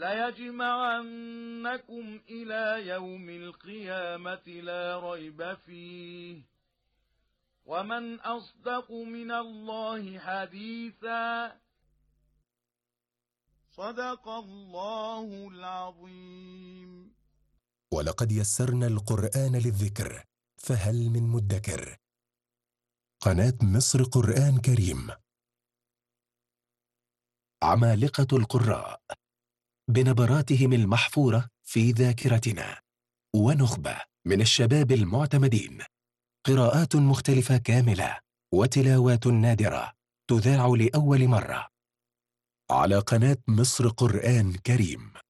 ليجمعنكم إلى يوم القيامة لا ريب فيه ومن أصدق من الله حديثا صدق الله العظيم. ولقد يسرنا القرآن للذكر فهل من مدكر. قناة مصر قرآن كريم. عمالقة القراء بنبراتهم المحفورة في ذاكرتنا، ونخبة من الشباب المعتمدين، قراءات مختلفة كاملة وتلاوات نادرة تذاع لأول مرة على قناة مصر قرآن كريم.